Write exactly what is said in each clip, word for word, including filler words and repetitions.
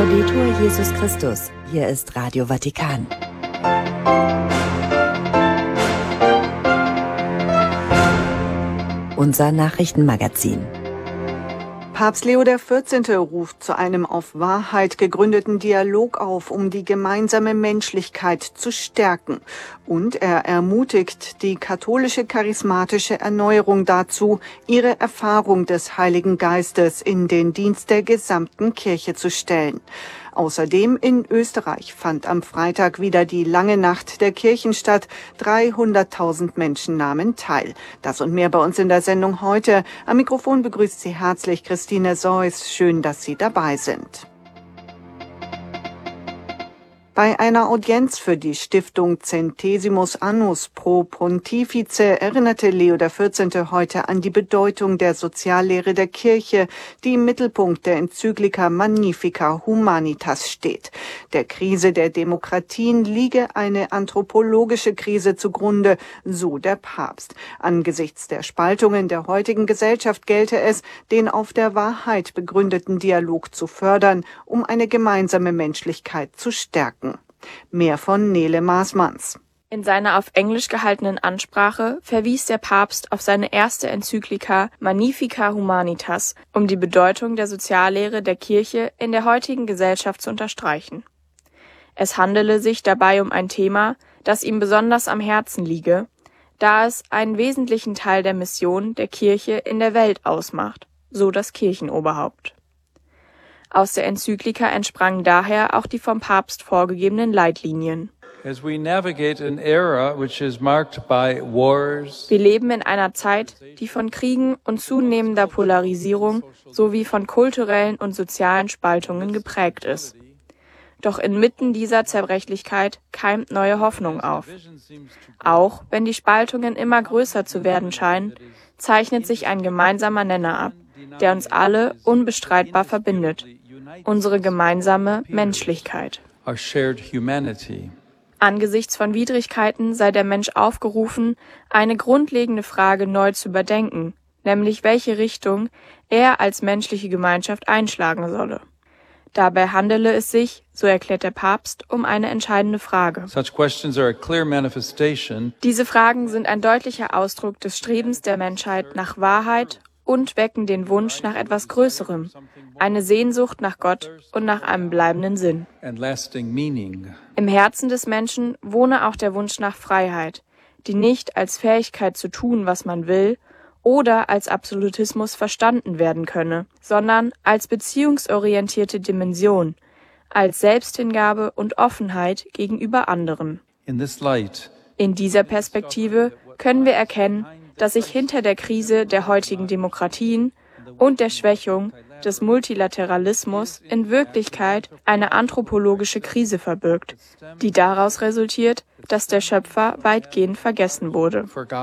Laudetur Jesus Christus. Hier ist Radio Vatikan. Unser Nachrichtenmagazin. Papst Leo der vierzehnte. Ruft zu einem auf Wahrheit gegründeten Dialog auf, um die gemeinsame Menschlichkeit zu stärken. Und er ermutigt die katholische charismatische Erneuerung dazu, ihre Erfahrung des Heiligen Geistes in den Dienst der gesamten Kirche zu stellen. Außerdem in Österreich fand am Freitag wieder die lange Nacht der Kirchen statt. dreihunderttausend Menschen nahmen teil. Das und mehr bei uns in der Sendung heute. Am Mikrofon begrüßt Sie herzlich Christine Seuss. Schön, dass Sie dabei sind. Bei einer Audienz für die Stiftung Centesimus Annus Pro Pontifice erinnerte Leo der vierzehnte. heute an die Bedeutung der Soziallehre der Kirche, die im Mittelpunkt der Enzyklika Magnificat Humanitas steht. Der Krise der Demokratien liege eine anthropologische Krise zugrunde, so der Papst. Angesichts der Spaltungen der heutigen Gesellschaft gelte es, den auf der Wahrheit begründeten Dialog zu fördern, um eine gemeinsame Menschlichkeit zu stärken. Mehr von Nele Maasmanns. In seiner auf Englisch gehaltenen Ansprache verwies der Papst auf seine erste Enzyklika Magnificat Humanitas, um die Bedeutung der Soziallehre der Kirche in der heutigen Gesellschaft zu unterstreichen. Es handele sich dabei um ein Thema, das ihm besonders am Herzen liege, da es einen wesentlichen Teil der Mission der Kirche in der Welt ausmacht, so das Kirchenoberhaupt. Aus der Enzyklika entsprangen daher auch die vom Papst vorgegebenen Leitlinien. Wir leben in einer Zeit, die von Kriegen und zunehmender Polarisierung sowie von kulturellen und sozialen Spaltungen geprägt ist. Doch inmitten dieser Zerbrechlichkeit keimt neue Hoffnung auf. Auch wenn die Spaltungen immer größer zu werden scheinen, zeichnet sich ein gemeinsamer Nenner ab, der uns alle unbestreitbar verbindet: unsere gemeinsame Menschlichkeit. Angesichts von Widrigkeiten sei der Mensch aufgerufen, eine grundlegende Frage neu zu überdenken, nämlich welche Richtung er als menschliche Gemeinschaft einschlagen solle. Dabei handele es sich, so erklärt der Papst, um eine entscheidende Frage. Diese Fragen sind ein deutlicher Ausdruck des Strebens der Menschheit nach Wahrheit und wecken den Wunsch nach etwas Größerem, eine Sehnsucht nach Gott und nach einem bleibenden Sinn. Im Herzen des Menschen wohne auch der Wunsch nach Freiheit, die nicht als Fähigkeit zu tun, was man will, oder als Absolutismus verstanden werden könne, sondern als beziehungsorientierte Dimension, als Selbsthingabe und Offenheit gegenüber anderen. In dieser Perspektive können wir erkennen, dass sich hinter der Krise der heutigen Demokratien und der Schwächung des Multilateralismus in Wirklichkeit eine anthropologische Krise verbirgt, die daraus resultiert, dass der Schöpfer weitgehend vergessen wurde.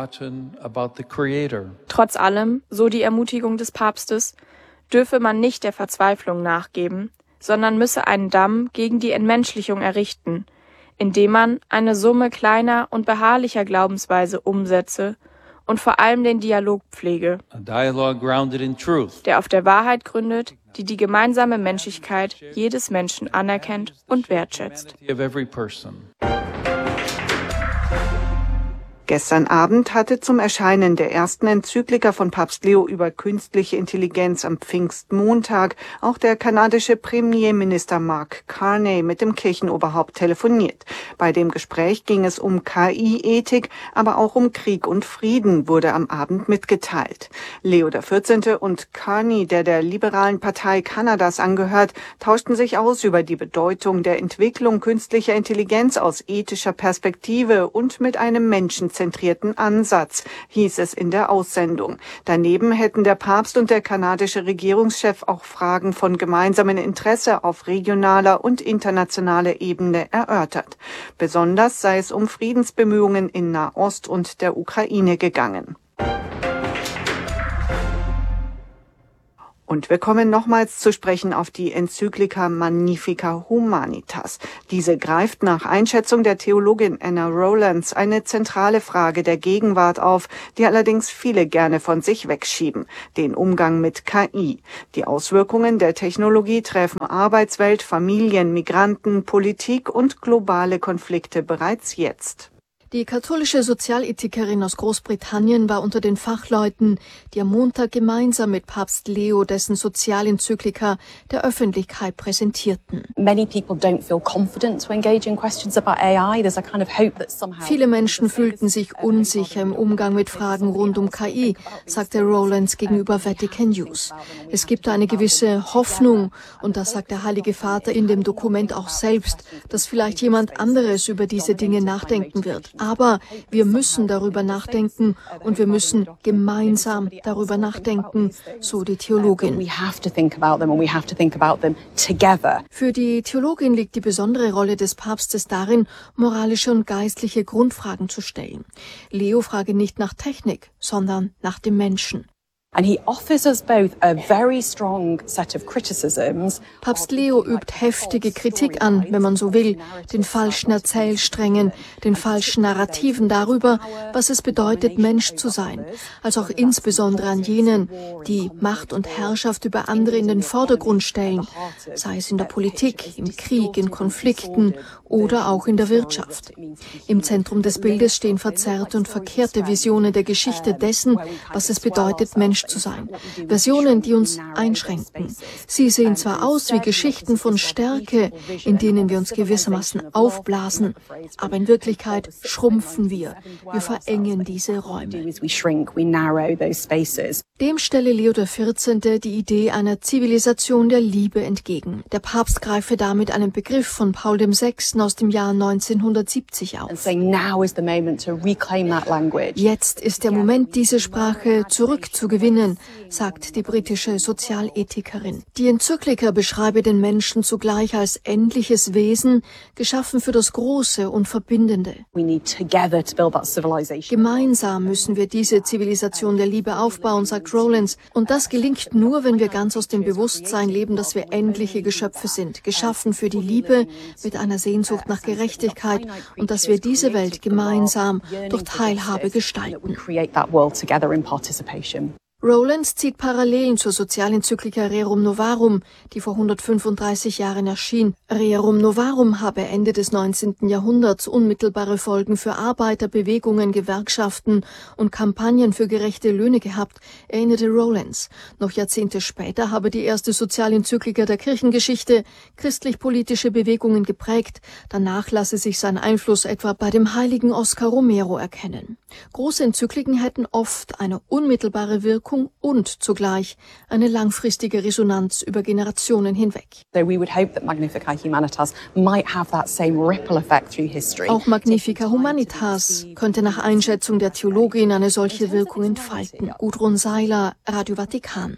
Trotz allem, so die Ermutigung des Papstes, dürfe man nicht der Verzweiflung nachgeben, sondern müsse einen Damm gegen die Entmenschlichung errichten, indem man eine Summe kleiner und beharrlicher Glaubensweise umsetze und vor allem den Dialog pflege, der auf der Wahrheit gründet, die die gemeinsame Menschlichkeit jedes Menschen anerkennt und wertschätzt. Gestern Abend hatte zum Erscheinen der ersten Enzyklika von Papst Leo über künstliche Intelligenz am Pfingstmontag auch der kanadische Premierminister Mark Carney mit dem Kirchenoberhaupt telefoniert. Bei dem Gespräch ging es um K I-Ethik, aber auch um Krieg und Frieden, wurde am Abend mitgeteilt. Leo der vierzehnte. und Carney, der der Liberalen Partei Kanadas angehört, tauschten sich aus über die Bedeutung der Entwicklung künstlicher Intelligenz aus ethischer Perspektive und mit einem Menschen zentrierten Ansatz, hieß es in der Aussendung. Daneben hätten der Papst und der kanadische Regierungschef auch Fragen von gemeinsamem Interesse auf regionaler und internationaler Ebene erörtert. Besonders sei es um Friedensbemühungen in Nahost und der Ukraine gegangen. Und wir kommen nochmals zu sprechen auf die Enzyklika Magnificat Humanitas. Diese greift nach Einschätzung der Theologin Anna Rowlands eine zentrale Frage der Gegenwart auf, die allerdings viele gerne von sich wegschieben: den Umgang mit K I. Die Auswirkungen der Technologie treffen Arbeitswelt, Familien, Migranten, Politik und globale Konflikte bereits jetzt. Die katholische Sozialethikerin aus Großbritannien war unter den Fachleuten, die am Montag gemeinsam mit Papst Leo dessen Sozialenzyklika der Öffentlichkeit präsentierten. Viele Menschen fühlten sich unsicher im Umgang mit Fragen rund um K I, sagte Rowlands gegenüber Vatican News. Es gibt eine gewisse Hoffnung, und das sagt der Heilige Vater in dem Dokument auch selbst, dass vielleicht jemand anderes über diese Dinge nachdenken wird. Aber wir müssen darüber nachdenken und wir müssen gemeinsam darüber nachdenken, so die Theologin. Für die Theologin liegt die besondere Rolle des Papstes darin, moralische und geistliche Grundfragen zu stellen. Leo frage nicht nach Technik, sondern nach dem Menschen. And he offers us both a very strong set of criticisms. Papst Leo übt heftige Kritik an, wenn man so will, den falschen Erzählsträngen, den falschen Narrativen darüber, was es bedeutet, Mensch zu sein, als auch insbesondere an jenen, die Macht und Herrschaft über andere in den Vordergrund stellen, sei es in der Politik, im Krieg, in Konflikten oder auch in der Wirtschaft. Im Zentrum des Bildes stehen verzerrte und verkehrte Visionen der Geschichte dessen, was es bedeutet, Mensch zu sein. Versionen, die uns einschränken. Sie sehen zwar aus wie Geschichten von Stärke, in denen wir uns gewissermaßen aufblasen, aber in Wirklichkeit schrumpfen wir. Wir verengen diese Räume. Dem stelle Leo der vierzehnte die Idee einer Zivilisation der Liebe entgegen. Der Papst greife damit einen Begriff von Paul der sechste. aus dem Jahr neunzehnhundertsiebzig auf. Jetzt ist der Moment, diese Sprache zurückzugewinnen, sagt die britische Sozialethikerin. Die Enzyklika beschreibe den Menschen zugleich als endliches Wesen, geschaffen für das Große und Verbindende. Gemeinsam müssen wir diese Zivilisation der Liebe aufbauen, sagt Rowlands. Und das gelingt nur, wenn wir ganz aus dem Bewusstsein leben, dass wir endliche Geschöpfe sind, geschaffen für die Liebe mit einer Sehnsucht nach Gerechtigkeit und dass wir diese Welt gemeinsam durch Teilhabe gestalten. Rowlands zieht Parallelen zur Sozialenzyklika Rerum Novarum, die vor hundertfünfunddreißig Jahren erschien. Rerum Novarum habe Ende des neunzehnten Jahrhunderts unmittelbare Folgen für Arbeiterbewegungen, Gewerkschaften und Kampagnen für gerechte Löhne gehabt, erinnerte Rowlands. Noch Jahrzehnte später habe die erste Sozialenzyklika der Kirchengeschichte christlich-politische Bewegungen geprägt. Danach lasse sich sein Einfluss etwa bei dem heiligen Oscar Romero erkennen. Große Enzykliken hätten oft eine unmittelbare Wirkung und zugleich eine langfristige Resonanz über Generationen hinweg. Auch Magnificat Humanitas könnte nach Einschätzung der Theologin eine solche Wirkung entfalten. Gudrun Seiler, Radio Vatikan.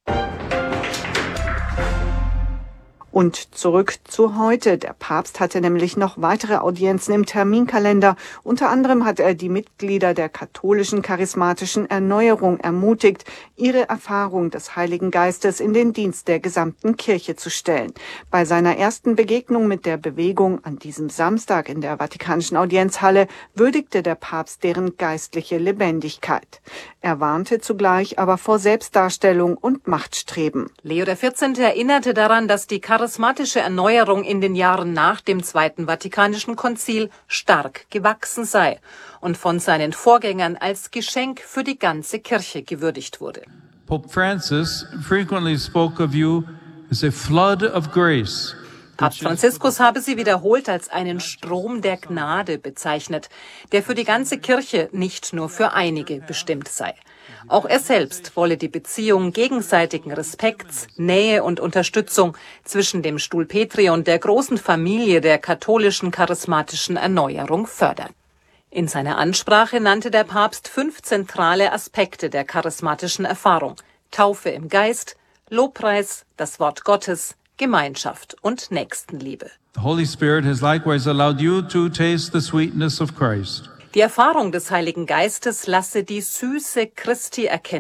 Und zurück zu heute. Der Papst hatte nämlich noch weitere Audienzen im Terminkalender. Unter anderem hat er die Mitglieder der katholischen charismatischen Erneuerung ermutigt, ihre Erfahrung des Heiligen Geistes in den Dienst der gesamten Kirche zu stellen. Bei seiner ersten Begegnung mit der Bewegung an diesem Samstag in der Vatikanischen Audienzhalle würdigte der Papst deren geistliche Lebendigkeit. Er warnte zugleich aber vor Selbstdarstellung und Machtstreben. Leo der vierzehnte erinnerte daran, dass die charismatische Erneuerung in den Jahren nach dem Zweiten Vatikanischen Konzil stark gewachsen sei und von seinen Vorgängern als Geschenk für die ganze Kirche gewürdigt wurde. Pope Francis frequently spoke of you as a flood of grace. Papst Franziskus habe sie wiederholt als einen Strom der Gnade bezeichnet, der für die ganze Kirche, nicht nur für einige, bestimmt sei. Auch er selbst wolle die Beziehung gegenseitigen Respekts, Nähe und Unterstützung zwischen dem Stuhl Petri und der großen Familie der katholischen charismatischen Erneuerung fördern. In seiner Ansprache nannte der Papst fünf zentrale Aspekte der charismatischen Erfahrung: Taufe im Geist, Lobpreis, das Wort Gottes, Gemeinschaft und Nächstenliebe. The Holy Spirit has likewise allowed you to taste the sweetness of Christ. Die Erfahrung des Heiligen Geistes lasse die Süße Christi erkennen.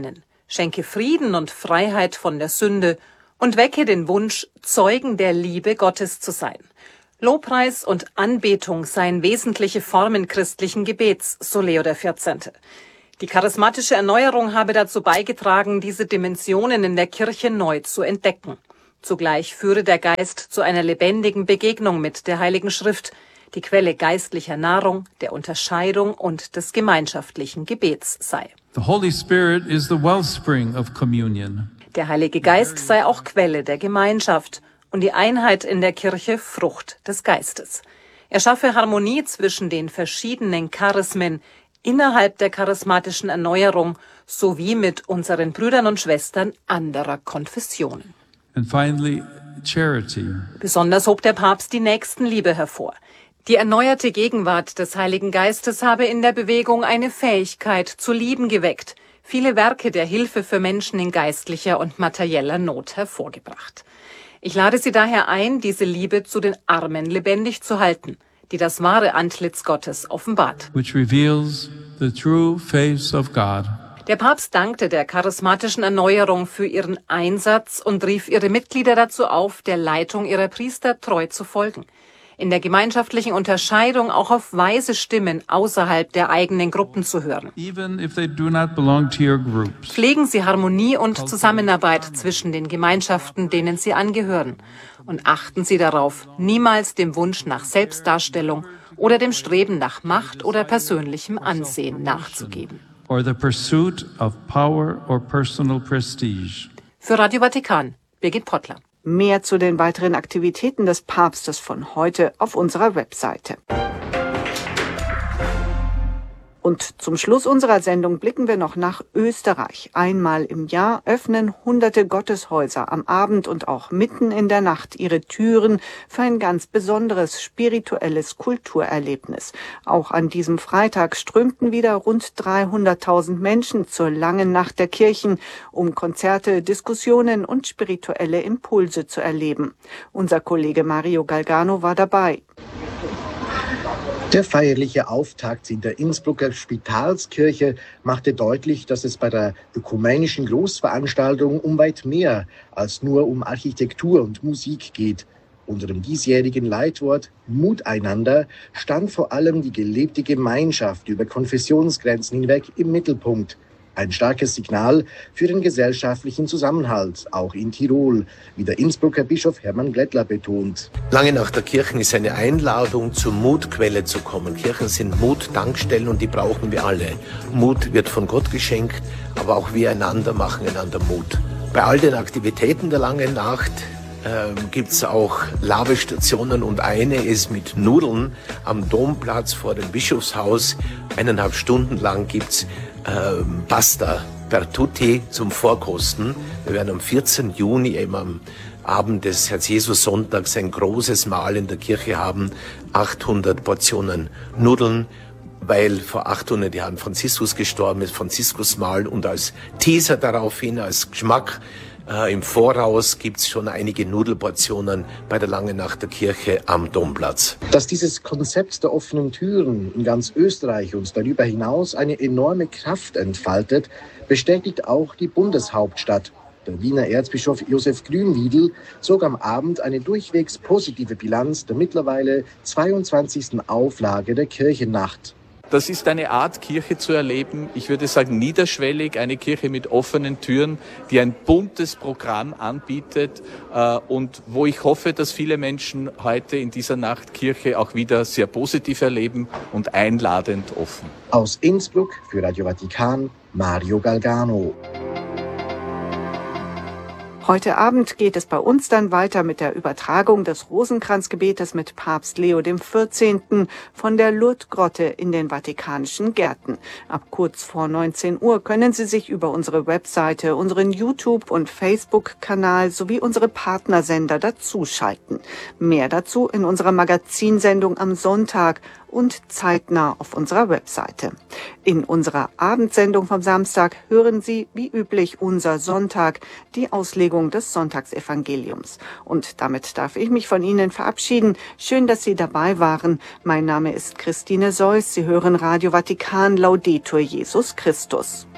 schenke Frieden und Freiheit von der Sünde und wecke den Wunsch, Zeugen der Liebe Gottes zu sein. Lobpreis und Anbetung seien wesentliche Formen christlichen Gebets, so Leo der vierzehnte. Die charismatische Erneuerung habe dazu beigetragen, diese Dimensionen in der Kirche neu zu entdecken. Zugleich führe der Geist zu einer lebendigen Begegnung mit der Heiligen Schrift, die Quelle geistlicher Nahrung, der Unterscheidung und des gemeinschaftlichen Gebets sei. The Holy Spirit is the wellspring of communion. Der Heilige Geist sei auch Quelle der Gemeinschaft und die Einheit in der Kirche Frucht des Geistes. Er schaffe Harmonie zwischen den verschiedenen Charismen innerhalb der charismatischen Erneuerung sowie mit unseren Brüdern und Schwestern anderer Konfessionen. And finally, charity. Besonders hob der Papst die Nächstenliebe hervor. Die erneuerte Gegenwart des Heiligen Geistes habe in der Bewegung eine Fähigkeit zu lieben geweckt, viele Werke der Hilfe für Menschen in geistlicher und materieller Not hervorgebracht. Ich lade Sie daher ein, diese Liebe zu den Armen lebendig zu halten, die das wahre Antlitz Gottes offenbart. Which reveals the true face of God. Der Papst dankte der charismatischen Erneuerung für ihren Einsatz und rief ihre Mitglieder dazu auf, der Leitung ihrer Priester treu zu folgen. In der gemeinschaftlichen Unterscheidung auch auf weise Stimmen außerhalb der eigenen Gruppen zu hören. Even if they do not belong to your groups. Pflegen Sie Harmonie und Zusammenarbeit zwischen den Gemeinschaften, denen Sie angehören. Und achten Sie darauf, niemals dem Wunsch nach Selbstdarstellung oder dem Streben nach Macht oder persönlichem Ansehen nachzugeben. Or the pursuit of power or personal prestige. Für Radio Vatikan, Birgit Pottler. Mehr zu den weiteren Aktivitäten des Papstes von heute auf unserer Webseite. Und zum Schluss unserer Sendung blicken wir noch nach Österreich. Einmal im Jahr öffnen hunderte Gotteshäuser am Abend und auch mitten in der Nacht ihre Türen für ein ganz besonderes spirituelles Kulturerlebnis. Auch an diesem Freitag strömten wieder rund dreihunderttausend Menschen zur langen Nacht der Kirchen, um Konzerte, Diskussionen und spirituelle Impulse zu erleben. Unser Kollege Mario Galgano war dabei. Der feierliche Auftakt in der Innsbrucker Spitalskirche machte deutlich, dass es bei der ökumenischen Großveranstaltung um weit mehr als nur um Architektur und Musik geht. Unter dem diesjährigen Leitwort Mut einander stand vor allem die gelebte Gemeinschaft über Konfessionsgrenzen hinweg im Mittelpunkt. Ein starkes Signal für den gesellschaftlichen Zusammenhalt, auch in Tirol, wie der Innsbrucker Bischof Hermann Glättler betont. Lange Nacht der Kirchen ist eine Einladung, zur Mutquelle zu kommen. Kirchen sind Mut-Tankstellen und die brauchen wir alle. Mut wird von Gott geschenkt, aber auch wir einander machen einander Mut. Bei all den Aktivitäten der Langen Nacht ähm, gibt es auch Labestationen und eine ist mit Nudeln am Domplatz vor dem Bischofshaus. Eineinhalb Stunden lang gibt's ähm, Pasta per Tutti zum Vorkosten. Wir werden am vierzehnten Juni, eben am Abend des Herz-Jesus-Sonntags, ein großes Mahl in der Kirche haben. achthundert Portionen Nudeln, weil vor achthundert Jahren Franziskus gestorben ist, Franziskusmahl, und als Teaser daraufhin, als Geschmack äh, im Voraus gibt's schon einige Nudelportionen bei der Langen Nacht der Kirche am Domplatz. Dass dieses Konzept der offenen Türen in ganz Österreich und darüber hinaus eine enorme Kraft entfaltet, bestätigt auch die Bundeshauptstadt. Der Wiener Erzbischof Josef Grünwiedel zog am Abend eine durchwegs positive Bilanz der mittlerweile zweiundzwanzigsten Auflage der Kirchennacht. Das ist eine Art, Kirche zu erleben, ich würde sagen niederschwellig, eine Kirche mit offenen Türen, die ein buntes Programm anbietet äh, und wo ich hoffe, dass viele Menschen heute in dieser Nacht Kirche auch wieder sehr positiv erleben und einladend offen. Aus Innsbruck für Radio Vatikan, Mario Galgano. Heute Abend geht es bei uns dann weiter mit der Übertragung des Rosenkranzgebetes mit Papst Leo dem vierzehnten von der Lourdes-Grotte in den Vatikanischen Gärten. Ab kurz vor neunzehn Uhr können Sie sich über unsere Webseite, unseren YouTube- und Facebook-Kanal sowie unsere Partnersender dazuschalten. Mehr dazu in unserer Magazinsendung am Sonntag und zeitnah auf unserer Webseite. In unserer Abendsendung vom Samstag hören Sie, wie üblich, unser Sonntag, die Auslegung des Sonntagsevangeliums. Und damit darf ich mich von Ihnen verabschieden. Schön, dass Sie dabei waren. Mein Name ist Christine Seuss. Sie hören Radio Vatikan, Laudetur Jesus Christus.